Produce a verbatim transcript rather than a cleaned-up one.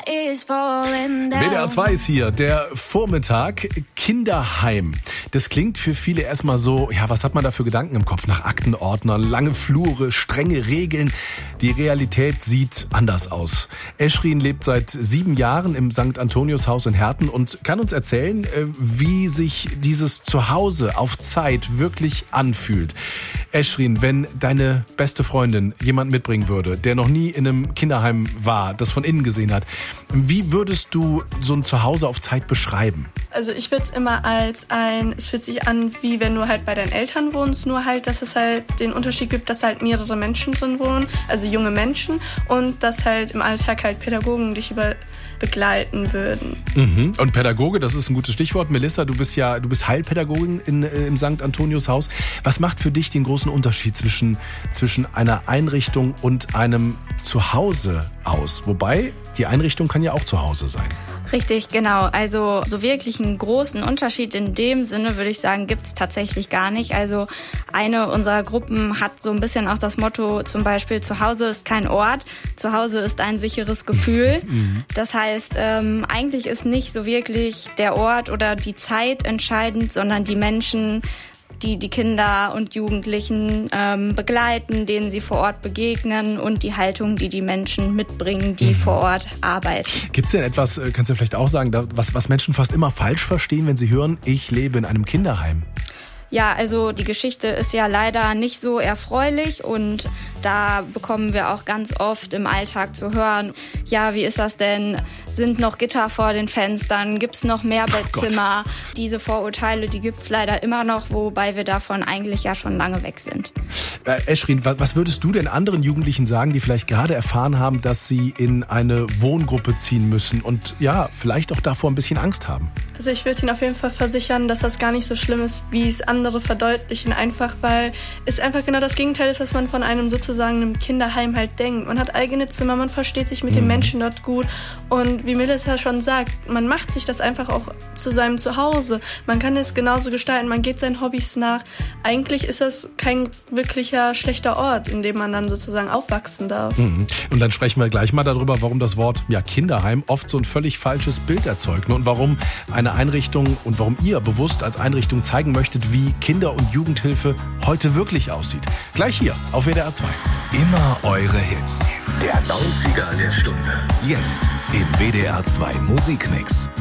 W D R zwei ist hier, der Vormittag, Kinderheim. Das klingt für viele erstmal so, ja, was hat man da für Gedanken im Kopf? Nach Aktenordnern, lange Flure, strenge Regeln. Die Realität sieht anders aus. Eschrin lebt seit sieben Jahren im Sankt Antonius Haus in Herten und kann uns erzählen, wie sich dieses Zuhause auf Zeit wirklich anfühlt. Eschrin, wenn deine beste Freundin jemand mitbringen würde, der noch nie in einem Kinderheim war, das von innen gesehen hat, wie würdest du so ein Zuhause auf Zeit beschreiben? Also ich würde es immer als ein, es fühlt sich an, wie wenn du halt bei deinen Eltern wohnst, nur halt, dass es halt den Unterschied gibt, dass halt mehrere Menschen drin wohnen, also junge Menschen, und dass halt im Alltag halt Pädagogen dich über begleiten würden. Mhm. Und Pädagoge, das ist ein gutes Stichwort. Melissa, du bist ja, du bist Heilpädagogin in, äh, im Sankt Antonius Haus. Was macht für dich den großen Unterschied zwischen, zwischen einer Einrichtung und einem Zuhause aus? Wobei, die Einrichtung kann ja auch zu Hause sein. Richtig, genau. Also so wirklich einen großen Unterschied in dem Sinne, würde ich sagen, gibt es tatsächlich gar nicht. Also eine unserer Gruppen hat so ein bisschen auch das Motto, zum Beispiel, zu Hause ist kein Ort, zu Hause ist ein sicheres Gefühl. Mhm. Das heißt, ähm, eigentlich ist nicht so wirklich der Ort oder die Zeit entscheidend, sondern die Menschen, die die Kinder und Jugendlichen ähm, begleiten, denen sie vor Ort begegnen, und die Haltung, die die Menschen mitbringen, die mhm. vor Ort arbeiten. Gibt es denn etwas, kannst du vielleicht auch sagen, was, was Menschen fast immer falsch verstehen, wenn sie hören, ich lebe in einem Kinderheim? Ja, also die Geschichte ist ja leider nicht so erfreulich, und da bekommen wir auch ganz oft im Alltag zu hören, ja, wie ist das denn? Sind noch Gitter vor den Fenstern? Gibt es noch mehr Bettzimmer? Oh, diese Vorurteile, die gibt es leider immer noch, wobei wir davon eigentlich ja schon lange weg sind. Äh, Eschrin, was würdest du denn anderen Jugendlichen sagen, die vielleicht gerade erfahren haben, dass sie in eine Wohngruppe ziehen müssen und ja, vielleicht auch davor ein bisschen Angst haben? Also ich würde Ihnen auf jeden Fall versichern, dass das gar nicht so schlimm ist, wie es andere verdeutlichen, einfach weil es einfach genau das Gegenteil ist, was man von einem sozusagen einem Kinderheim halt denkt. Man hat eigene Zimmer, man versteht sich mit mhm. den Menschen dort gut, und wie Melissa schon sagt, man macht sich das einfach auch zu seinem Zuhause. Man kann es genauso gestalten, man geht seinen Hobbys nach. Eigentlich ist das kein wirklicher schlechter Ort, in dem man dann sozusagen aufwachsen darf. Mhm. Und dann sprechen wir gleich mal darüber, warum das Wort ja, Kinderheim oft so ein völlig falsches Bild erzeugt, und warum eine Einrichtung und warum ihr bewusst als Einrichtung zeigen möchtet, wie Kinder- und Jugendhilfe heute wirklich aussieht. Gleich hier auf W D R zwei. Immer eure Hits. Der neunziger der Stunde. Jetzt im W D R zwei Musikmix.